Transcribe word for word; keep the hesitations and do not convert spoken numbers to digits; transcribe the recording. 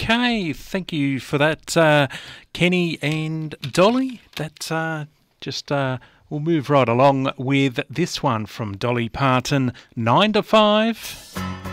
Okay, thank you for that, uh, Kenny and Dolly. That uh, just uh, we'll move right along with this one from Dolly Parton, nine to five.